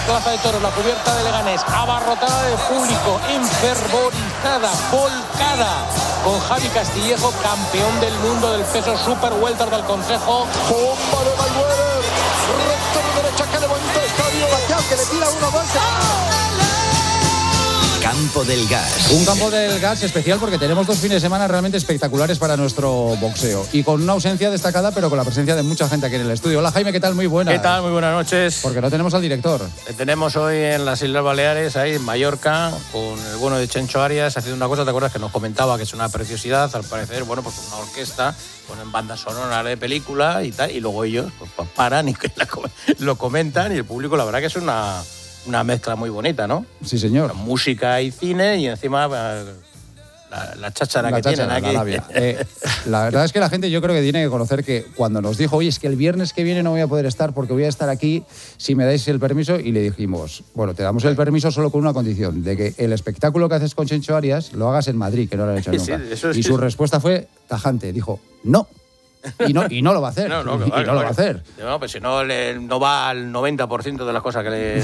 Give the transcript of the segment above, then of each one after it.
Plaza de Toros, la cubierta de Leganés, abarrotada de público, enfervorizada, volcada, con Javi Castillejo, campeón del mundo del peso super welter del Consejo. Bomba de Mayweather, recto de derecha, que levanta el estadio, Pacquiao, que le tira 1-2. Campo del Gas. Un Campo del Gas especial porque tenemos 2 fines de semana realmente espectaculares para nuestro boxeo. Y con una ausencia destacada, pero con la presencia de mucha gente aquí en el estudio. Hola Jaime, ¿qué tal? Muy buenas. ¿Qué tal? Muy buenas noches. Porque no tenemos al director. Tenemos hoy en las Islas Baleares, ahí en Mallorca, con el bueno de Chencho Arias, haciendo una cosa, ¿te acuerdas? Que nos comentaba que es una preciosidad, al parecer, bueno, pues una orquesta, ponen banda sonora de película y tal, y luego ellos pues paran y lo comentan, y el público, la verdad que es una mezcla muy bonita, ¿no? Sí, señor. Música y cine y encima la cháchara que tienen aquí. La verdad es que la gente yo creo que tiene que conocer que cuando nos dijo, oye, es que el viernes que viene no voy a poder estar porque voy a estar aquí si me dais el permiso, y le dijimos, bueno, te damos el permiso solo con una condición, de que el espectáculo que haces con Chencho Arias lo hagas en Madrid, que no lo han hecho nunca. Sí, y su respuesta fue tajante, dijo, no. Y no lo va a hacer. No lo va a hacer. No, pues si no, no va al 90% de las cosas que le...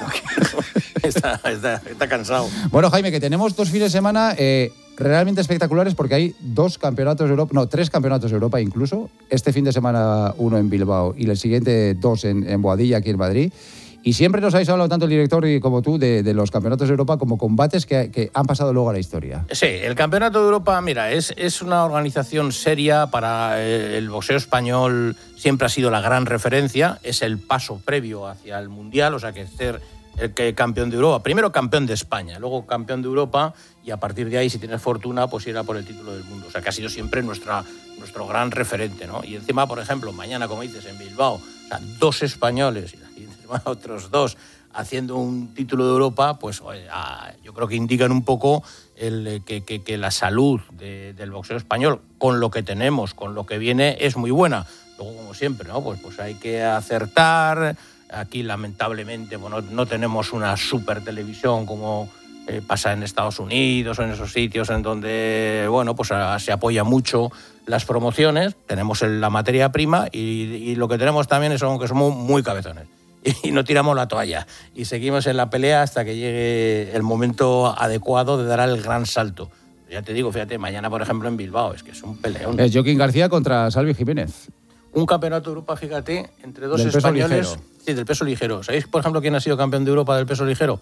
está cansado. Bueno, Jaime, que tenemos 2 fines de semana realmente espectaculares porque hay 3 campeonatos de Europa incluso. Este fin de semana 1 en Bilbao y el siguiente 2 en Boadilla, aquí en Madrid. Y siempre nos habéis hablado, tanto el director como tú, de los campeonatos de Europa como combates que han pasado luego a la historia. Sí, el Campeonato de Europa, mira, es una organización seria para el boxeo español, siempre ha sido la gran referencia, es el paso previo hacia el Mundial, o sea que ser el campeón de Europa, primero campeón de España, luego campeón de Europa, y a partir de ahí, si tienes fortuna, pues ir a por el título del mundo. O sea que ha sido siempre nuestro gran referente, ¿no? Y encima, por ejemplo, mañana, como dices, en Bilbao, o sea, 2 españoles y la siguiente semana otros 2 haciendo un título de Europa, pues yo creo que indican un poco que la salud del boxeo español, con lo que tenemos, con lo que viene, es muy buena. Luego, como siempre, ¿no? Pues hay que acertar. Aquí, lamentablemente, bueno, no tenemos una super televisión como pasa en Estados Unidos o en esos sitios en donde, bueno, pues se apoya mucho las promociones. Tenemos la materia prima y lo que tenemos también es que somos muy cabezones. Y no tiramos la toalla. Y seguimos en la pelea hasta que llegue el momento adecuado de dar el gran salto. Ya te digo, fíjate, mañana, por ejemplo, en Bilbao, es que es un peleón. Es Joaquín García contra Salvi Jiménez. Un campeonato de Europa, fíjate, entre 2 del españoles. Peso ligero. Sí, del peso ligero. ¿Sabéis, por ejemplo, quién ha sido campeón de Europa del peso ligero?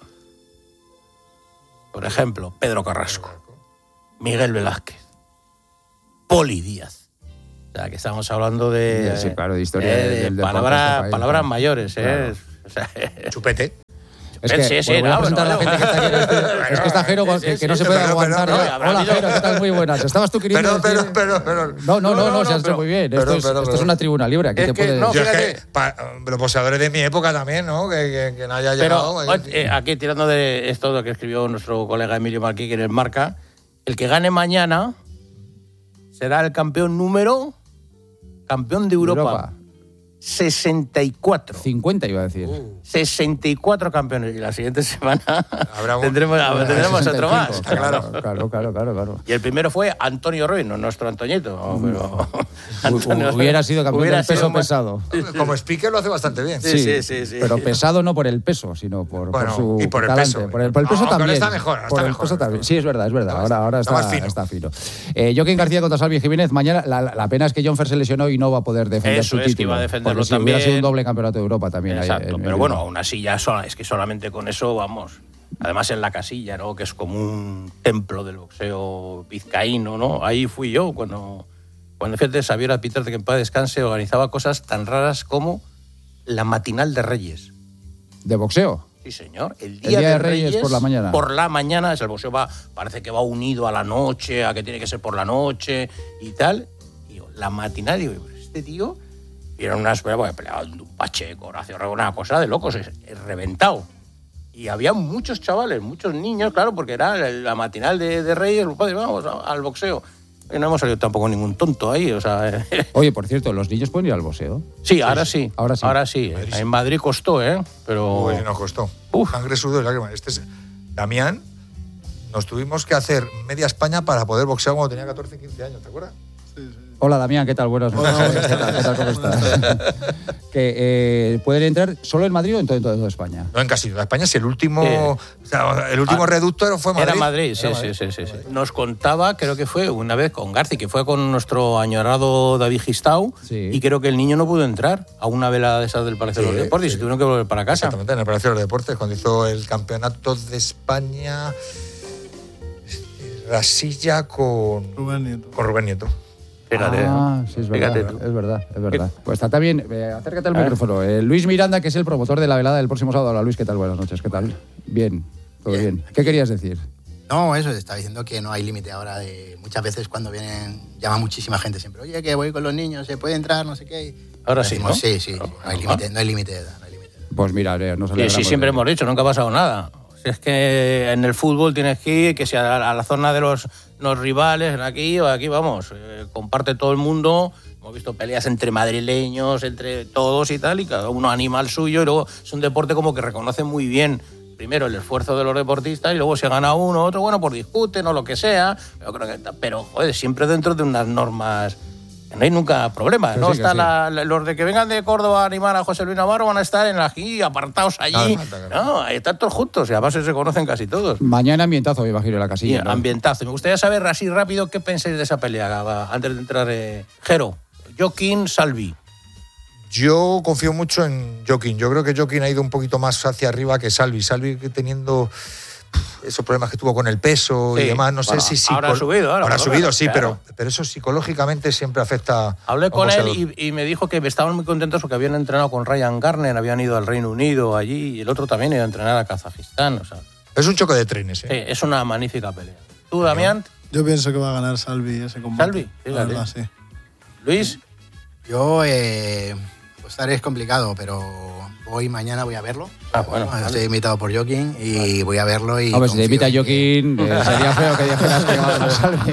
Por ejemplo, Pedro Carrasco, Miguel Velázquez, Poli Díaz. O sea, que estamos hablando de... Sí, claro, de historia del palabras mayores, ¿eh? Claro. O sea, Chupete. Es que, sí, voy a presentar a la gente que está aquí en el estudio. Es que está Jero, que no se puede aguantar. Hola, Jero, ¿qué tal? Muy buenas. ¿Estabas tú queriendo decir? Pero. No, se ha hecho muy bien. Esto es una tribuna libre. Aquí te puedes... Yo es que los boxeadores de mi época también, ¿no? Que no haya llegado. Pero aquí, tirando de esto lo que escribió nuestro colega Emilio Marquí, que en el Marca, el que gane mañana será el campeón de Europa. 64. 50 iba a decir. 64 campeones. Y la siguiente semana tendremos otro más. Claro. Y el primero fue Antonio Ruiz, no nuestro Antoñito. Hubiera sido campeón del peso pesado. Como speaker lo hace bastante bien. Sí. Pero pesado no por el peso, sino por su y por el talante. peso. Por el peso también. Está mejor. El peso también. Sí, es verdad. Ahora está fino. Joaquín García contra Salvi Jiménez. Mañana la pena es que John Fer se lesionó y no va a poder defender su título. Que iba a defenderlo porque también. Hubiera sido un doble campeonato de Europa también. Exacto, pero bueno, aún así ya es que solamente con eso vamos. Además en la Casilla, ¿no? Que es como un templo del boxeo vizcaíno, ¿no? Ahí fui yo cuando fíjate, Xavier Peter, que en paz descanse, organizaba cosas tan raras como la matinal de Reyes. ¿De boxeo? Sí, señor. El día de Reyes por la mañana. Por la mañana, el boxeo parece que va unido a la noche, a que tiene que ser por la noche y tal. Y la matinal, digo, este tío... Y eran unas peleaban un Pacheco, Horacio Rego, una cosa de locos, reventado. Y había muchos chavales, muchos niños, claro, porque era la matinal de Reyes, vamos al boxeo. Y no hemos salido tampoco ningún tonto ahí, o sea... Oye, por cierto, ¿los niños pueden ir al boxeo? Sí, ahora sí. Ahora sí. En Madrid costó, pero... Uy, no costó. Sangre, sudor y lágrimas. Damián, nos tuvimos que hacer media España para poder boxear cuando tenía 14, 15 años, ¿te acuerdas? Sí. Hola, Damián, ¿qué tal? Buenas noches. ¿Qué tal? ¿Cómo estás? Que pueden entrar solo en Madrid o en toda España. No, en casi toda España, si el último reducto fue Madrid. Era Madrid, sí. Nos contaba, creo que fue una vez con Garci, que fue con nuestro añorado David Gistau, y creo que el niño no pudo entrar a una velada de esas del Palacio de los Deportes y se tuvieron que volver para casa. Exactamente, en el Palacio de los Deportes, cuando hizo el campeonato de España, Rasilla con Rubén Nieto. Fíjate, sí, es verdad. Pues está también, acércate al micrófono. Luis Miranda, que es el promotor de la velada del próximo sábado. Hola, Luis, ¿qué tal? Buenas noches, ¿qué tal? Bien, todo bien. ¿Qué querías decir? No, eso, estaba diciendo que no hay límite ahora. Muchas veces cuando llama muchísima gente siempre, oye, que voy con los niños, ¿se puede entrar? No sé qué. Ahora sí, ¿no? Sí, no hay límite de edad. Pues mira, nos alegramos. Sí, siempre hemos dicho, nunca ha pasado nada. Si es que en el fútbol tienes que ir, que sea a la zona de los rivales, aquí vamos, comparte todo el mundo. Hemos visto peleas entre madrileños, entre todos y tal, y cada uno anima al suyo, y luego es un deporte como que reconoce muy bien, primero el esfuerzo de los deportistas, y luego se gana uno, otro, bueno, pues discuten o lo que sea, pero joder, siempre dentro de unas normas. No hay nunca problema, ¿no? Los de que vengan de Córdoba a animar a José Luis Navarro van a estar aquí, apartados allí. No, están todos juntos y además se conocen casi todos. Mañana ambientazo, me imagino, en la casilla. Sí, ¿no? Ambientazo. Me gustaría saber así rápido qué pensáis de esa pelea, antes de entrar. Jero, Joaquín, Salvi. Yo confío mucho en Joaquín. Yo creo que Joaquín ha ido un poquito más hacia arriba que Salvi. Salvi teniendo esos problemas que tuvo con el peso y demás, no sé si... Ahora ha subido, sí, claro. pero eso psicológicamente siempre afecta. Hablé con él y me dijo que estaban muy contentos porque habían entrenado con Ryan Garner, habían ido al Reino Unido allí, y el otro también iba a entrenar a Kazajistán. O sea, es un choque de trenes, Sí, es una magnífica pelea. ¿Tú, Damián? Yo pienso que va a ganar Salvi ese combate. ¿Salvi? La verdad, sí. ¿Luis? Yo, estaré complicado, pero mañana voy a verlo. Bueno. Estoy invitado por Joaquín y voy a verlo. Y si te invita Joaquín, sería feo que dijeras que va a Salvi.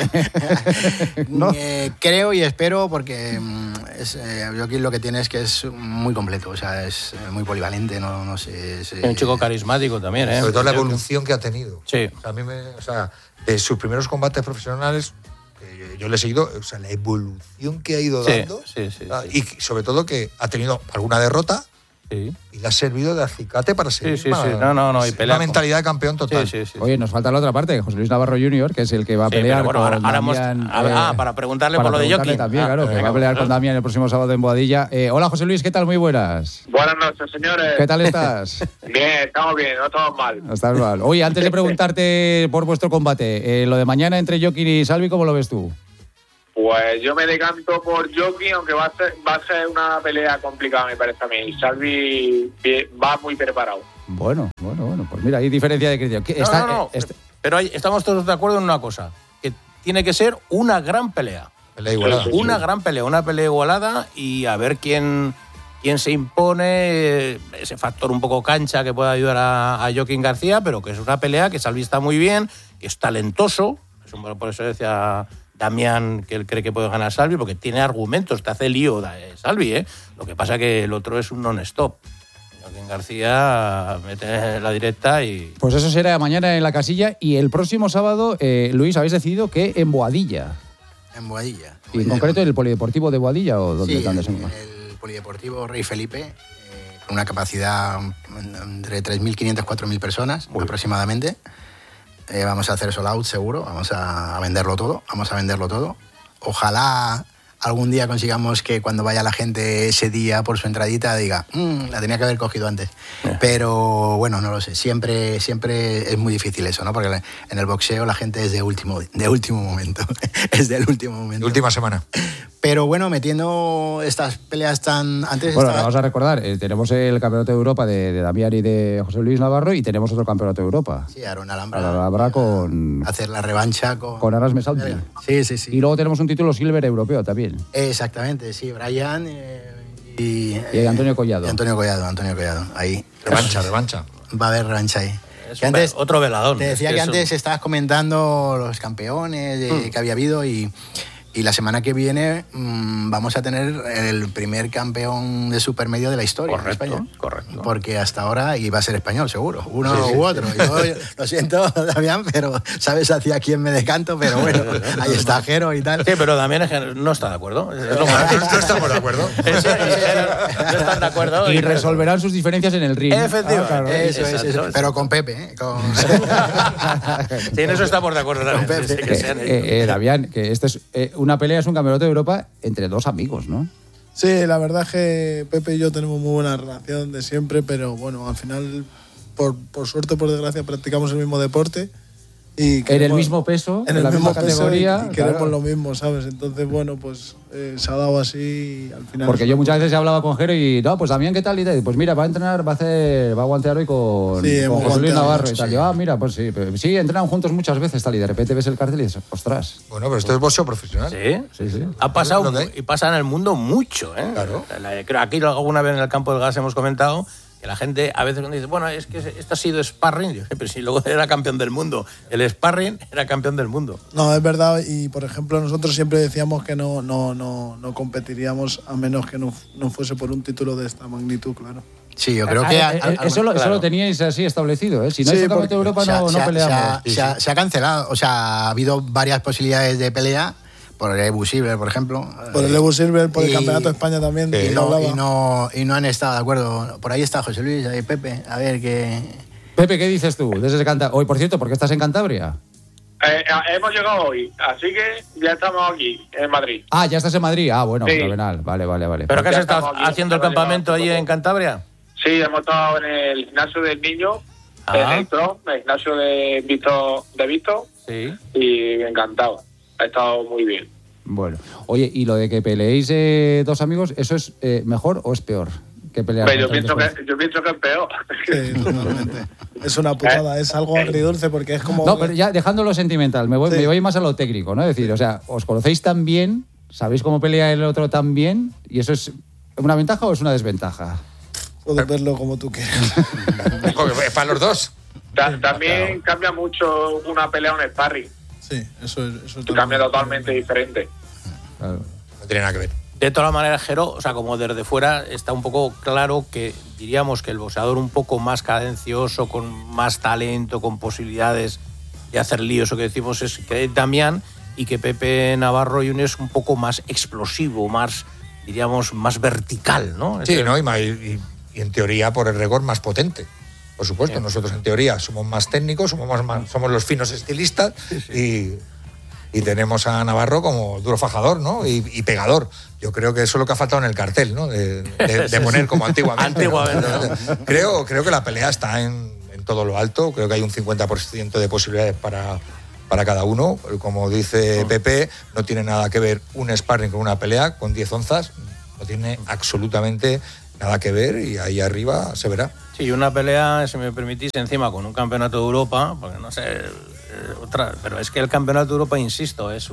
¿No? Creo y espero, porque Joaquín lo que tiene es que es muy completo, o sea, es muy polivalente, no sé. Es un chico carismático también, ¿eh? Sobre todo la evolución que ha tenido. Sí. O sea, de sus primeros combates profesionales, yo le he seguido, o sea, la evolución que ha ido dando. Sí. Y sobre todo que ha tenido alguna derrota. Sí. Y le ha servido de acicate para seguir. Sí. No, y pelea una mentalidad de campeón total. Sí. Oye, nos falta la otra parte, José Luis Navarro Jr., que es el que va a pelear con Damián. Para preguntarle por lo de Joaquín. También, claro, que va a pelear con Damián el próximo sábado en Boadilla. Hola, José Luis, ¿qué tal? Muy buenas. Buenas noches, señores. ¿Qué tal estás? Bien, estamos bien, no estamos mal. No estás mal. Oye, antes de preguntarte por vuestro combate, lo de mañana entre Joaquín y Salvi, ¿cómo lo ves tú? Pues yo me decanto por Joaquín, aunque va a ser una pelea complicada, me parece a mí. Salvi va muy preparado. Bueno, pues mira, hay diferencia de criterio. Pero estamos todos de acuerdo en una cosa, que tiene que ser una gran pelea. Gran pelea, una pelea igualada, y a ver quién se impone, ese factor un poco cancha que pueda ayudar a Joaquín García, pero que es una pelea que Salvi está muy bien, que es talentoso, por eso decía Damián que él cree que puede ganar Salvi, porque tiene argumentos, te hace lío Salvi, ¿eh? Lo que pasa que el otro es un non-stop. Joaquín García mete la directa y... Pues eso será mañana en la casilla, y el próximo sábado, Luis, habéis decidido que en Boadilla. En Boadilla. ¿Y en concreto en el Polideportivo de Boadilla o dónde? Sí, el Polideportivo Rey Felipe, con una capacidad entre 3.500 y 4.000 personas aproximadamente. Vamos a hacer sold out seguro, vamos a venderlo todo. Ojalá algún día consigamos que cuando vaya la gente ese día por su entradita diga, la tenía que haber cogido antes. Pero bueno, no lo sé, siempre es muy difícil eso, ¿no? Porque en el boxeo la gente es de último momento, es del último momento. Última semana. Pero bueno, metiendo estas peleas tan... Vamos a recordar, tenemos el Campeonato de Europa de Damián y de José Luis Navarro, y tenemos otro Campeonato de Europa. Sí, Aaron Alhambra con... hacer la revancha con Aras Mesaldi. Sí. Y luego tenemos un título silver europeo también. Exactamente, sí, Brian y Antonio Collado. Antonio Collado, ahí. Revancha. Va a haber revancha ahí. Otro velador. Te decía que antes estabas comentando los campeones que había habido y Y la semana que viene vamos a tener el primer campeón de supermedio de la historia en España. Correcto. Porque hasta ahora iba a ser español, seguro. Uno u otro. Yo, lo siento, Damián, pero sabes hacia quién me decanto, pero bueno, ahí está Jero y tal. Sí, pero Damián es que no está de acuerdo. No estamos de acuerdo. No están de acuerdo. Y resolverán sus diferencias en el ring. Efectivamente. Eso. Pero con Pepe, Sí, en eso estamos de acuerdo también. Damián, que esto es una pelea, es un campeonato de Europa entre dos amigos, ¿no? Sí, la verdad es que Pepe y yo tenemos muy buena relación de siempre, pero bueno, al final, por suerte o por desgracia, practicamos el mismo deporte. Y en el mismo peso, en la misma categoría. Y queremos lo mismo, ¿sabes? Entonces, bueno, pues se ha dado así y al final... Porque yo muchas veces he hablado con Jero y, no, pues Damián, ¿qué tal? Y tal, pues mira, va a entrenar, va a guantear hoy con José Luis Navarro y tal. Yo, mira, pues sí, entrenan juntos muchas veces tal, y de repente ves el cartel y dices, ostras. Bueno, pero esto es boxeo profesional. Sí. Ha pasado y pasa en el mundo mucho, ¿eh? Claro. Aquí alguna vez en el campo del gas hemos comentado que la gente a veces dice, bueno, es que esto ha sido sparring. Yo, pero si luego era campeón del mundo. El sparring era campeón del mundo. No, es verdad. Y, por ejemplo, nosotros siempre decíamos que no competiríamos a menos que no fuese por un título de esta magnitud, claro. Sí, yo creo que... Eso lo teníais así establecido, ¿eh? Si no hay un campeonato de Europa, no peleamos. Se ha cancelado. O sea, ha habido varias posibilidades de pelea. Por el Ebu Silver, por ejemplo. Por el Ebu Silver, por el Campeonato de España también. Y no han estado de acuerdo. Por ahí está José Luis, ahí Pepe. A ver qué... Pepe, ¿qué dices tú? Desde hoy, por cierto, ¿por qué estás en Cantabria? Hemos llegado hoy, así que ya estamos aquí, en Madrid. Ya estás en Madrid. Bueno, sí. fenomenal. Vale. ¿Pero qué has estado haciendo el campamento allí en Cantabria? Sí, hemos estado en el gimnasio del Niño, en el gimnasio de Vito. Sí. Y encantado. Ha estado muy bien. Bueno, oye, ¿y lo de que peleéis dos amigos, eso es mejor o es peor que pelear? Yo pienso que es peor. Sí, totalmente. Es una putada, es algo agridulce porque es como... No, pero ya dejándolo sentimental, me voy más a lo técnico, ¿no? Es decir, o sea, os conocéis tan bien, sabéis cómo pelea el otro tan bien, ¿y eso es una ventaja o es una desventaja? Puedes verlo como tú quieras. Para los dos. También cambia mucho una pelea a un sparring. Sí, eso cambia totalmente diferente. Claro. No tiene nada que ver. De todas maneras, Jero, o sea, como desde fuera está un poco claro que diríamos que el boxeador un poco más cadencioso, con más talento, con posibilidades de hacer líos, o que decimos es que Damián, y que Pepe Navarro Jr. es un poco más explosivo, más, diríamos, más vertical, ¿no? Sí, ¿no? Y en teoría, por el rigor, más potente. Por supuesto, nosotros en teoría somos más técnicos, somos los finos estilistas y tenemos a Navarro como duro fajador, ¿no? Y pegador. Yo creo que eso es lo que ha faltado en el cartel, ¿no? De poner como antiguamente. ¿no? Creo que la pelea está en todo lo alto. Creo que hay un 50% de posibilidades para cada uno. Como dice Pepe, no tiene nada que ver un sparring con una pelea con 10 onzas. No tiene absolutamente nada que ver y ahí arriba se verá. Sí, una pelea, si me permitís, encima con un campeonato de Europa, porque no sé, pero es que el campeonato de Europa, insisto, es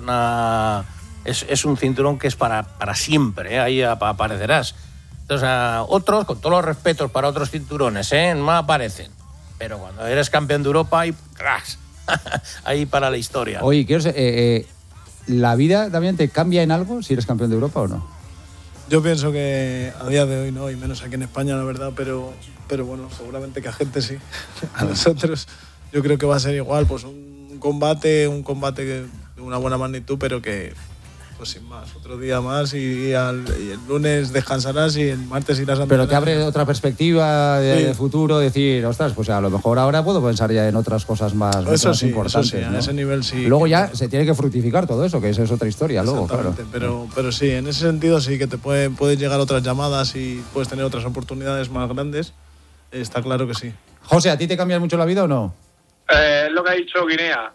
un cinturón que es para siempre, ahí aparecerás. Entonces, otros, con todos los respetos para otros cinturones, no aparecen. Pero cuando eres campeón de Europa, ahí, ¡crash! Ahí para la historia. Oye, quiero saber, ¿la vida también te cambia en algo si eres campeón de Europa o no? Yo pienso que a día de hoy no, y menos aquí en España, la verdad, pero bueno, seguramente que a gente sí. A nosotros yo creo que va a ser igual, pues un combate de una buena magnitud, pero que, pues sin más, otro día más y el lunes descansarás y el martes irás a... Pero te abre otra perspectiva de futuro, decir, ostras, pues a lo mejor ahora puedo pensar ya en otras cosas más importantes. Eso sí, ¿no? a ese nivel sí. Luego ya se tiene que fructificar todo eso, que eso es otra historia luego, claro. Pero sí, en ese sentido sí que te pueden llegar otras llamadas y puedes tener otras oportunidades más grandes. Está claro que sí. José, ¿a ti te cambia mucho la vida o no? Lo que ha dicho Guinea.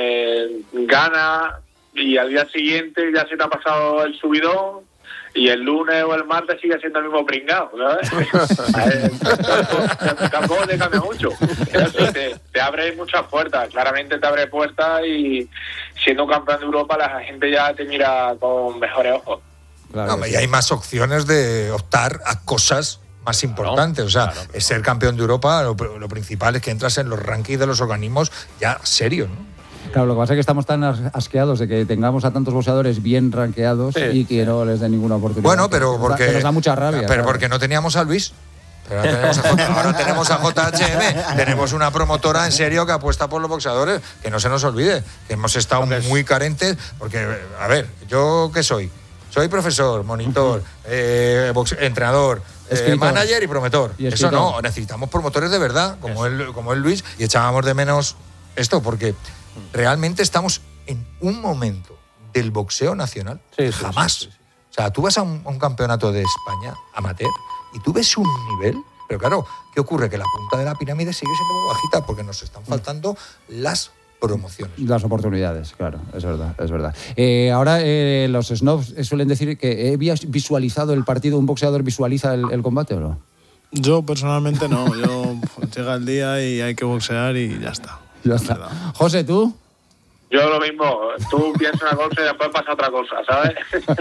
Gana y al día siguiente ya se te ha pasado el subidón y el lunes o el martes sigue siendo el mismo pringao, ¿sabes? Tampoco te cambia mucho. Pero sí, te abre muchas puertas, claramente te abre puertas y siendo campeón de Europa la gente ya te mira con mejores ojos. Claro, y hay más opciones de optar a cosas más importantes. O sea, ser campeón de Europa, lo principal es que entras en los rankings de los organismos ya serios, ¿no? Claro, lo que pasa es que estamos tan asqueados de que tengamos a tantos boxeadores bien rankeados y que no les den ninguna oportunidad. Bueno, pero porque... Que nos da mucha rabia. Pero claro. porque no teníamos a Luis. Pero ahora tenemos a JHM, tenemos una promotora en serio que apuesta por los boxeadores, que no se nos olvide, que hemos estado muy carentes, porque, a ver, ¿yo qué soy? Soy profesor, monitor, entrenador, manager y promotor. Eso no, necesitamos promotores de verdad, como él Luis, y echábamos de menos esto, porque realmente estamos en un momento del boxeo nacional, jamás. Sí. O sea, tú vas a un campeonato de España, amateur, y tú ves un nivel, pero claro, ¿qué ocurre? Que la punta de la pirámide sigue siendo muy bajita porque nos están faltando las promociones. Las oportunidades, claro, es verdad, es verdad. Ahora los snobs suelen decir que he visualizado el partido, ¿un boxeador visualiza el combate o no? Yo personalmente no, llega el día y hay que boxear y ya está. Ya está. José, ¿tú? Yo lo mismo, tú piensas una cosa y después pasa otra cosa, ¿sabes?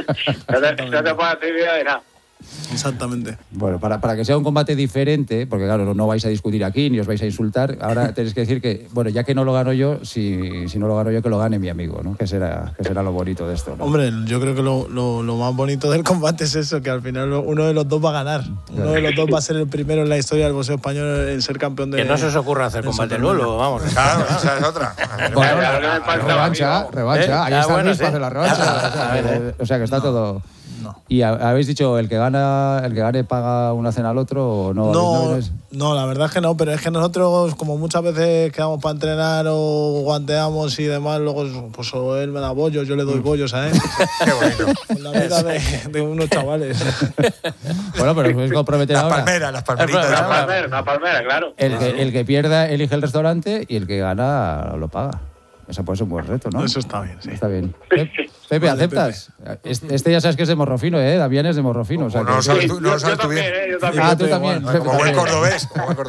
no te puedes hacer idea de nada. Exactamente. Bueno, para que sea un combate diferente, porque claro, no vais a discutir aquí ni os vais a insultar, ahora tenéis que decir que, bueno, ya que no lo gano yo, si no lo gano yo, que lo gane mi amigo, ¿no? Que será lo bonito de esto, ¿no? Hombre, yo creo que lo más bonito del combate es eso, que al final uno de los dos va a ganar. Uno de los dos va a ser el primero en la historia del boxeo español en ser campeón de... Que no se os ocurra hacer combate nulo, vamos. Claro, esa es otra. Bueno, revancha. Ahí está Luis para hacer la revancha. O sea, que está todo... No. ¿Y habéis dicho el que gane paga una cena al otro o no? No, la verdad es que no, pero es que nosotros, como muchas veces quedamos para entrenar o guanteamos y demás, luego pues o él me da bollos, yo le doy bollos a él. Qué bonito. La vida de unos chavales. Bueno, pero os comprometer ahora. Las palmeritas. Una palmera, claro. El que pierda elige el restaurante y el que gana lo paga. Eso puede ser un buen reto, ¿no? Eso está bien, sí. Está bien. Pepe, ¿aceptas? Este ya sabes que es de Morrofino, ¿eh? Damián es de Morrofino. O sea, no lo sabes tú bien. Yo también. Ah, tú también. Como buen cordobés.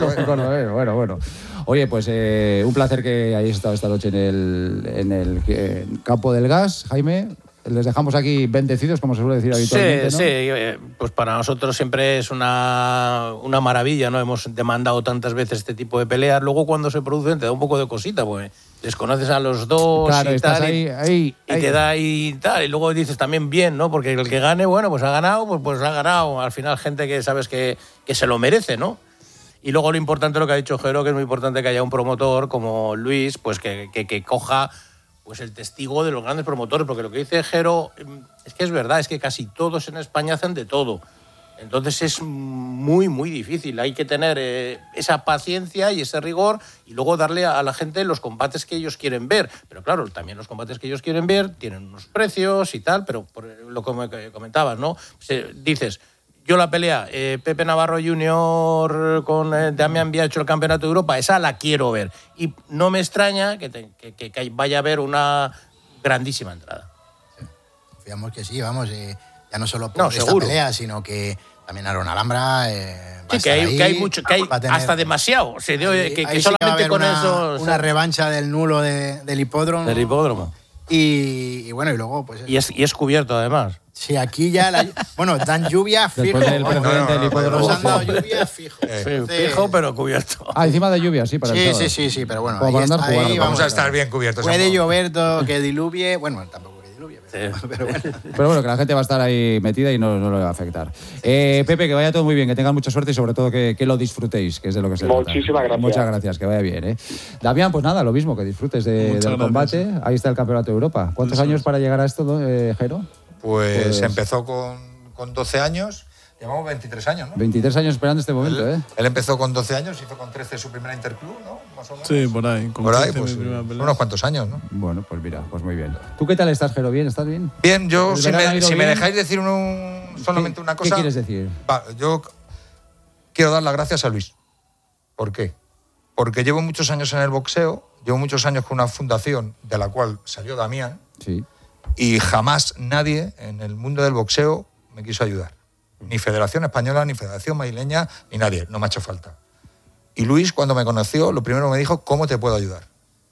Bueno. Oye, pues un placer que hayáis estado esta noche en el Campo del Gas, Jaime. Les dejamos aquí bendecidos, como se suele decir habitualmente, ¿no? Sí, pues para nosotros siempre es una maravilla, ¿no? Hemos demandado tantas veces este tipo de peleas. Luego cuando se producen te da un poco de cosita, pues desconoces a los dos, claro, y estás tal, ahí. Te da y tal. Y luego dices también bien, ¿no? Porque el que gane, bueno, pues ha ganado, pues ha ganado. Al final gente que sabes que se lo merece, ¿no? Y luego lo importante, lo que ha dicho Jero, que es muy importante que haya un promotor como Luis, pues que coja pues el testigo de los grandes promotores, porque lo que dice Jero es que es verdad, es que casi todos en España hacen de todo. Entonces es muy, muy difícil. Hay que tener esa paciencia y ese rigor y luego darle a la gente los combates que ellos quieren ver. Pero claro, también los combates que ellos quieren ver tienen unos precios y tal, pero por lo que comentabas, ¿no? Dices, yo la pelea Pepe Navarro Jr. con Damián Villa ha hecho el Campeonato de Europa, esa la quiero ver. Y no me extraña que vaya a haber una grandísima entrada. Confiamos que sí, vamos, ya no solo por esta pelea, sino que también Aaron Alhambra sí, que hay mucho, que hay hasta demasiado. Que solamente con eso... Una revancha del nulo del hipódromo. Del hipódromo. Y bueno, y luego pues... Y es cubierto, además. Sí, aquí ya... dan lluvia fijo. Después del presidente del hipódromo. Nos han dado lluvia fijo. Fijo, pero cubierto. Encima de lluvia, sí, para el Sí, pero bueno. Vamos a estar bien cubiertos. Puede llover, que diluvie. Bueno, tampoco que diluvie. Pero bueno. Pero bueno, que la gente va a estar ahí metida y no le va a afectar. Pepe, que vaya todo muy bien, que tengan mucha suerte y sobre todo que lo disfrutéis, que es de lo que se trata. Muchísimas gracias. Muchas gracias, que vaya bien. Damián, pues nada, lo mismo, que disfrutes del combate. Ahí está el Campeonato de Europa. ¿Cuántos años para llegar a esto, Jero? Pues empezó con 12 años, llevamos 23 años, ¿no? 23 años esperando este momento, Él empezó con 12 años, hizo con 13 su primera interclub, ¿no? Más o menos. Sí, por ahí. Por ahí, pues unos cuantos años, ¿no? Bueno, pues mira, pues muy bien. ¿Tú qué tal estás, Jero? ¿Bien? ¿Estás bien? Bien, yo, si me dejáis decir solamente una cosa... ¿Qué quieres decir? Yo quiero dar las gracias a Luis. ¿Por qué? Porque llevo muchos años en el boxeo, llevo muchos años con una fundación de la cual salió Damián. Sí. Y jamás nadie en el mundo del boxeo me quiso ayudar. Ni Federación Española, ni Federación Madrileña, ni nadie. No me ha hecho falta. Y Luis, cuando me conoció, lo primero me dijo, ¿cómo te puedo ayudar?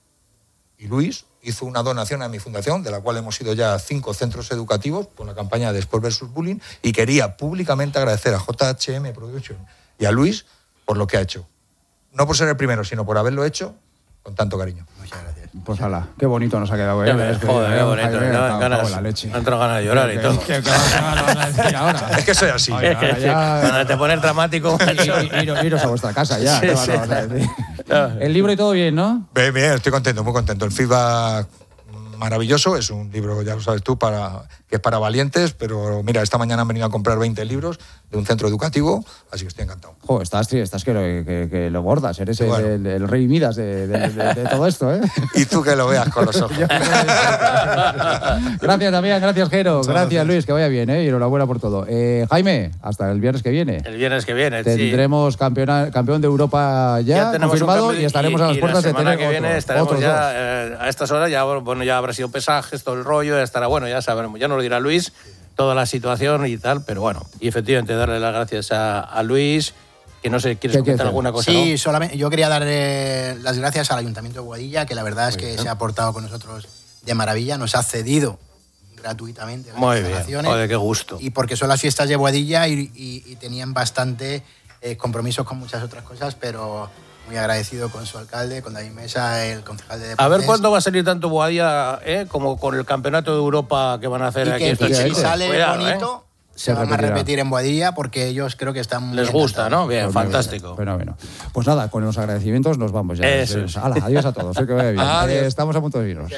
Y Luis hizo una donación a mi fundación, de la cual hemos ido ya 5 centros educativos con la campaña de Sport vs Bullying, y quería públicamente agradecer a JHM Production y a Luis por lo que ha hecho. No por ser el primero, sino por haberlo hecho con tanto cariño. Muchas gracias. Pues ala, qué bonito nos ha quedado. Ya ves, joder, qué bonito. La leche. Me han entrado ganas de llorar y todo. ¿Qué vas a decir ahora? Es que soy así. Es que cuando te pones dramático... Iros a vuestra casa ya. Sí, ¿Qué vas a decir? El libro y todo bien, ¿no? Bien, estoy contento, muy contento. El feedback maravilloso, es un libro, ya lo sabes tú, que es para valientes, pero mira, esta mañana han venido a comprar 20 libros de un centro educativo, así que estoy encantado. Jo, estás que lo gordas, eres el rey Midas de todo esto, ¿eh? Y tú que lo veas con los ojos. Gracias, Damián, gracias, Jero, gracias, Luis, que vaya bien, ¿eh? Y enhorabuena por todo. Jaime, hasta el viernes que viene. El viernes que viene, tendremos campeón de Europa ya confirmado y estaremos a las puertas de tener que viene estaremos ya a estas horas, ya habrá sido pesajes, todo el rollo, ya estará, bueno, ya sabremos, ya nos lo dirá Luis, toda la situación y tal, pero bueno, y efectivamente darle las gracias a Luis, que no sé, ¿quieres comentar alguna cosa? Sí, ¿no? solamente yo quería darle las gracias al Ayuntamiento de Boadilla, que la verdad es que se ha portado con nosotros de maravilla, nos ha cedido gratuitamente las instalaciones. Joder, qué gusto. Y porque son las fiestas de Boadilla y tenían bastante compromisos con muchas otras cosas, pero muy agradecido con su alcalde, con David Mesa, el concejal de deportes. A ver cuándo va a salir tanto Boadilla, como con el campeonato de Europa que van a hacer aquí estos chicos. Si sale bonito, se van a repetir en Boadilla porque ellos creo que están muy les gusta, ¿no? Bien, pues fantástico. Bueno. Pues nada, con los agradecimientos nos vamos ya. Eso es. Hala, adiós a todos, que vaya bien. Estamos a punto de irnos.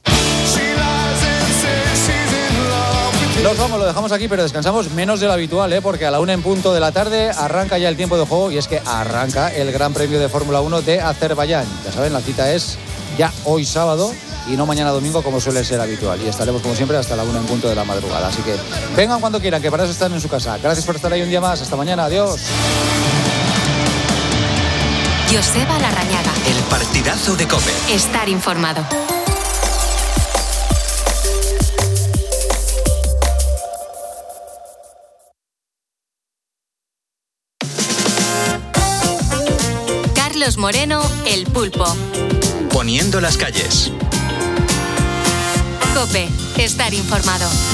Nos vamos, lo dejamos aquí, pero descansamos menos de lo habitual, porque a la 1:00 de la tarde arranca ya el tiempo de juego y es que arranca el Gran Premio de Fórmula 1 de Azerbaiyán. Ya saben, la cita es ya hoy sábado y no mañana domingo como suele ser habitual. Y estaremos como siempre hasta la 1:00 de la madrugada. Así que vengan cuando quieran, que para eso están en su casa. Gracias por estar ahí un día más. Hasta mañana. Adiós. Joseba Larrañaga. El partidazo de COPE. Estar informado. Carlos Moreno, El Pulpo. Poniendo las calles. COPE. Estar informado.